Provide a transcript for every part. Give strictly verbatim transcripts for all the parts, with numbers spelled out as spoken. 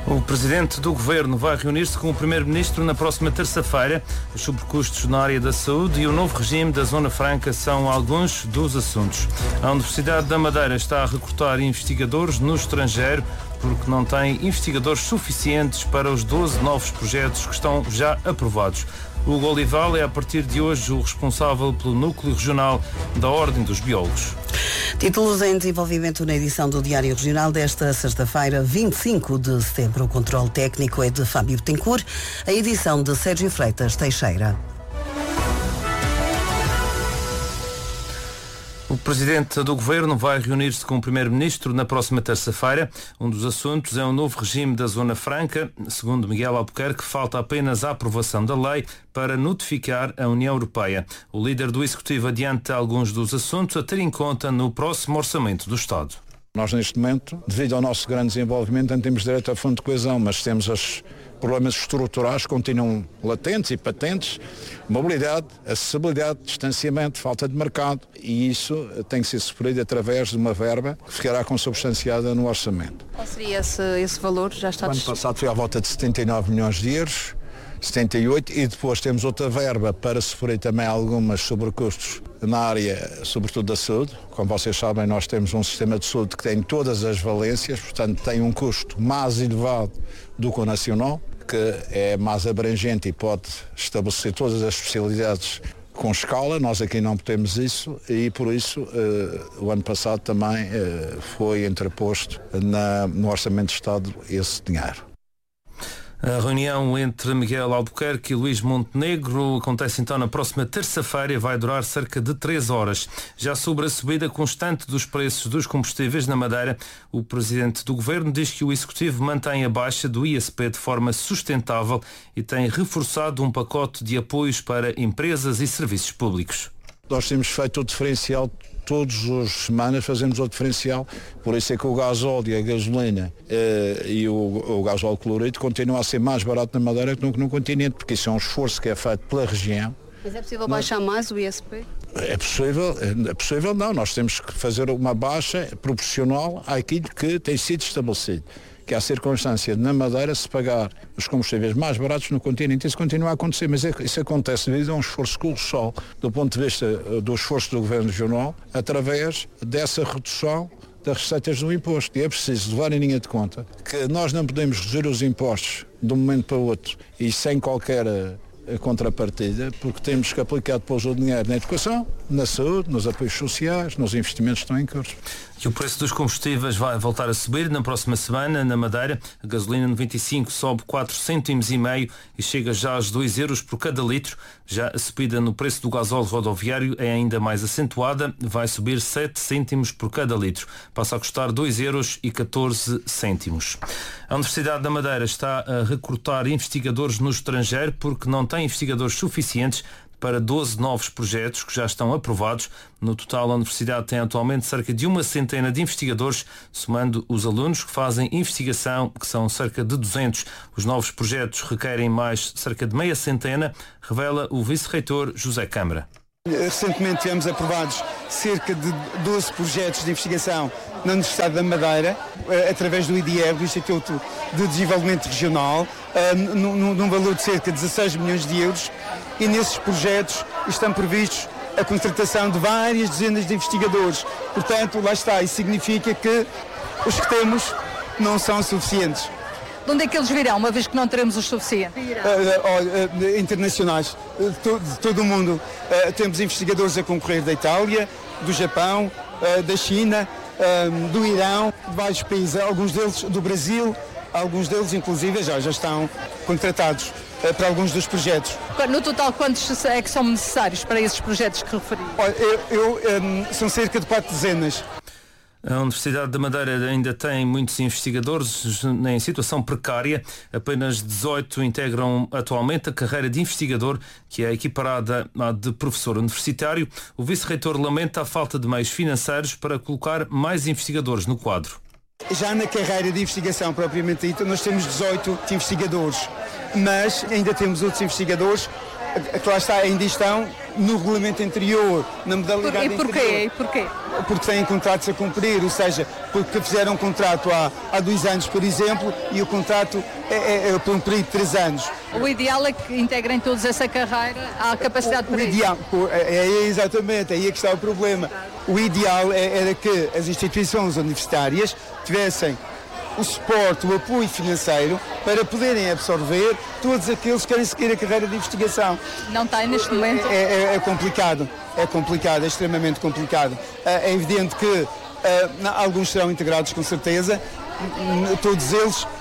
O Presidente do Governo vai reunir-se com o Primeiro-Ministro na próxima terça-feira. Os sobrecustos na área da saúde e o novo regime da Zona Franca são alguns dos assuntos. A Universidade da Madeira está a recrutar investigadores no estrangeiro porque não tem investigadores suficientes para os doze novos projetos que estão já aprovados. Hugo Olival é, a partir de hoje, o responsável pelo núcleo regional da Ordem dos Biólogos. Títulos em desenvolvimento na edição do Diário Regional desta sexta-feira, vinte e cinco de setembro. O controle técnico é de Fábio Tencourt, a edição de Sérgio Freitas Teixeira. O Presidente do Governo vai reunir-se com o Primeiro-Ministro na próxima terça-feira. Um dos assuntos é o novo regime da Zona Franca. Segundo Miguel Albuquerque, falta apenas a aprovação da lei para notificar a União Europeia. O líder do Executivo adianta alguns dos assuntos a ter em conta no próximo Orçamento do Estado. Nós, neste momento, devido ao nosso grande desenvolvimento, não temos direito a fundo de coesão, mas temos os problemas estruturais que continuam latentes e patentes: mobilidade, acessibilidade, distanciamento, falta de mercado, e isso tem que ser sofrido através de uma verba que ficará consubstanciada no orçamento. Qual seria esse, esse valor? Já está... O ano passado foi à volta de setenta e nove milhões de euros, setenta e oito, e depois temos outra verba para sofrer também algumas sobrecustos na área, sobretudo da saúde. Como vocês sabem, nós temos um sistema de saúde que tem todas as valências, portanto tem um custo mais elevado do que o nacional, que é mais abrangente e pode estabelecer todas as especialidades com escala. Nós aqui não temos isso e, por isso, uh, o ano passado também uh, foi entreposto na, no Orçamento de Estado esse dinheiro. A reunião entre Miguel Albuquerque e Luís Montenegro acontece então na próxima terça-feira e vai durar cerca de três horas. Já sobre a subida constante dos preços dos combustíveis na Madeira, o Presidente do Governo diz que o Executivo mantém a baixa do I S P de forma sustentável e tem reforçado um pacote de apoios para empresas e serviços públicos. Nós temos feito o diferencial. Todas as semanas fazemos o diferencial, por isso é que o gasóleo e a gasolina eh, e o, o gasóleo colorido continuam a ser mais barato na Madeira do que no continente, porque isso é um esforço que é feito pela região. Mas é possível baixar mais o I S P? É possível, é possível não, nós temos que fazer uma baixa proporcional àquilo que tem sido estabelecido, que há circunstância de na Madeira se pagar os combustíveis mais baratos no continente. Isso continua a acontecer, mas isso acontece devido a um esforço colossal do ponto de vista do esforço do Governo Regional, através dessa redução das receitas do imposto. E é preciso levar em linha de conta que nós não podemos reduzir os impostos de um momento para o outro e sem qualquer contrapartida, porque temos que aplicar depois o dinheiro na educação, na saúde, nos apoios sociais, nos investimentos que estão em curso. E o preço dos combustíveis vai voltar a subir na próxima semana na Madeira. A gasolina noventa e cinco sobe quatro cêntimos e meio e chega já aos dois euros por cada litro. Já a subida no preço do gasóleo rodoviário é ainda mais acentuada, vai subir sete cêntimos por cada litro. Passa a custar dois euros e catorze cêntimos. A Universidade da Madeira está a recrutar investigadores no estrangeiro porque não tem investigadores suficientes para doze novos projetos que já estão aprovados. No total, a Universidade tem atualmente cerca de uma centena de investigadores, somando os alunos que fazem investigação, que são cerca de duzentos. Os novos projetos requerem mais cerca de meia centena, revela o vice-reitor José Câmara. Recentemente tivemos aprovados cerca de doze projetos de investigação na Universidade da Madeira, através do I D E R, do Instituto de Desenvolvimento Regional, num, num valor de cerca de dezasseis milhões de euros, e nesses projetos estão previstos a contratação de várias dezenas de investigadores. Portanto, lá está, isso significa que os que temos não são suficientes. De onde é que eles virão, uma vez que não teremos os suficientes? Uh, uh, uh, internacionais, uh, to, de todo o mundo. Uh, temos investigadores a concorrer da Itália, do Japão, uh, da China, uh, do Irão, de vários países, alguns deles do Brasil, alguns deles inclusive já, já estão contratados uh, para alguns dos projetos. No total, quantos é que são necessários para esses projetos que referi? Olha, eu, eu, um, são cerca de quatro dezenas. A Universidade da Madeira ainda tem muitos investigadores em situação precária. Apenas dezoito integram atualmente a carreira de investigador, que é equiparada à de professor universitário. O vice-reitor lamenta a falta de meios financeiros para colocar mais investigadores no quadro. Já na carreira de investigação propriamente dita, nós temos dezoito investigadores, mas ainda temos outros investigadores que lá está, ainda estão no regulamento anterior, na modalidade E porquê? anterior. E porquê? Porque têm contratos a cumprir, ou seja, porque fizeram um contrato há, há dois anos, por exemplo, e o contrato é, é, é por um período de três anos. O ideal é que integrem todos essa carreira à capacidade O, para o isso. ideal, é, é exatamente, aí é que está o problema. O ideal é, era que as instituições universitárias tivessem o suporte, o apoio financeiro para poderem absorver todos aqueles que querem seguir a carreira de investigação. Não tem neste momento? É, é, é complicado, é complicado, é extremamente complicado. É evidente que uh, alguns serão integrados com certeza, todos eles, uh,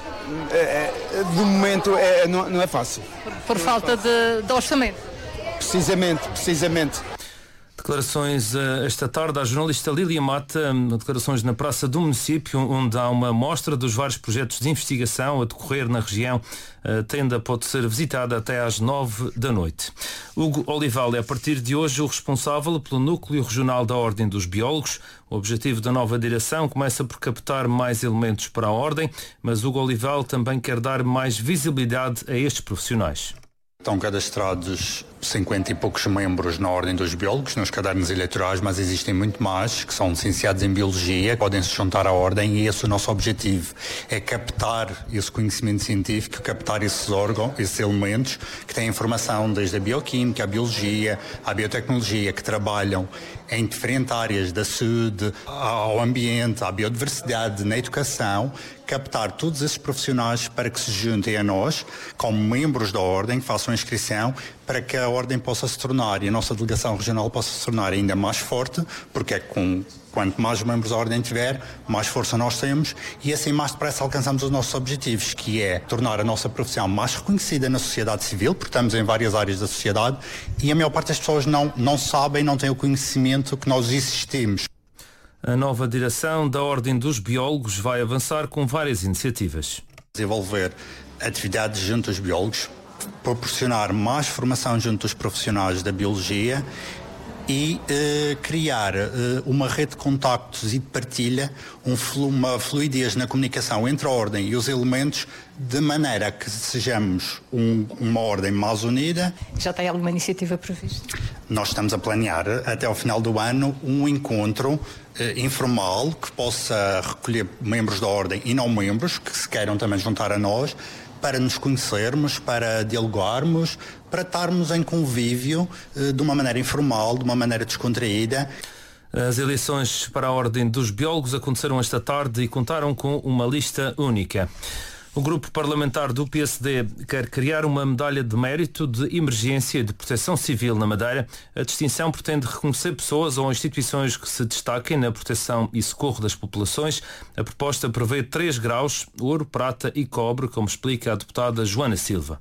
de momento, é, não, não é fácil. Por, por falta de, de orçamento? Precisamente, precisamente. Declarações esta tarde à jornalista Lília Mata, declarações na Praça do Município, onde há uma mostra dos vários projetos de investigação a decorrer na região. A tenda pode ser visitada até às nove da noite. Hugo Olival é a partir de hoje o responsável pelo Núcleo Regional da Ordem dos Biólogos. O objetivo da nova direção começa por captar mais elementos para a Ordem, mas Hugo Olival também quer dar mais visibilidade a estes profissionais. Estão cadastrados cinquenta e poucos membros na Ordem dos Biólogos, nos cadernos eleitorais, mas existem muito mais, que são licenciados em Biologia, podem se juntar à Ordem e esse é o nosso objetivo, é captar esse conhecimento científico, captar esses órgãos, esses elementos que têm informação desde a Bioquímica, a Biologia, a Biotecnologia, que trabalham em diferentes áreas da saúde, ao ambiente, à biodiversidade, na educação, captar todos esses profissionais para que se juntem a nós, como membros da Ordem, que façam a inscrição, para que a Ordem possa se tornar e a nossa delegação regional possa se tornar ainda mais forte, porque é com, quanto mais membros a Ordem tiver, mais força nós temos e assim mais depressa alcançamos os nossos objetivos, que é tornar a nossa profissão mais reconhecida na sociedade civil, porque estamos em várias áreas da sociedade e a maior parte das pessoas não, não sabem, não têm o conhecimento que nós existimos. A nova direção da Ordem dos Biólogos vai avançar com várias iniciativas. Desenvolver atividades junto aos biólogos, proporcionar mais formação junto aos profissionais da biologia e eh, criar eh, uma rede de contactos e de partilha, um flu, uma fluidez na comunicação entre a Ordem e os elementos, de maneira que sejamos um, uma Ordem mais unida. Já tem alguma iniciativa prevista? Nós estamos a planear até ao final do ano um encontro eh, informal que possa recolher membros da Ordem e não membros que se queiram também juntar a nós, para nos conhecermos, para dialogarmos, para estarmos em convívio eh, de uma maneira informal, de uma maneira descontraída. As eleições para a Ordem dos Biólogos aconteceram esta tarde e contaram com uma lista única. O grupo parlamentar do P S D quer criar uma medalha de mérito de emergência e de proteção civil na Madeira. A distinção pretende reconhecer pessoas ou instituições que se destaquem na proteção e socorro das populações. A proposta prevê três graus, ouro, prata e cobre, como explica a deputada Joana Silva.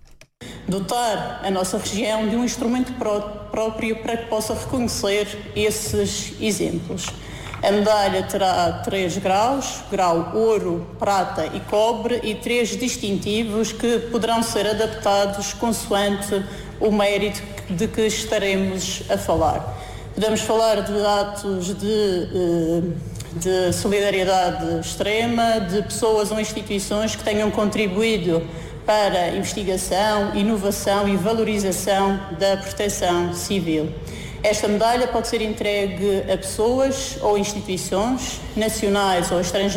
Dotar a nossa região de um instrumento pró- próprio para que possa reconhecer esses exemplos. A medalha terá três graus, grau ouro, prata e cobre, e três distintivos que poderão ser adaptados consoante o mérito de que estaremos a falar. Podemos falar de atos de, de solidariedade extrema, de pessoas ou instituições que tenham contribuído para a investigação, inovação e valorização da proteção civil. Esta medalha pode ser entregue a pessoas ou instituições nacionais ou estrangeiras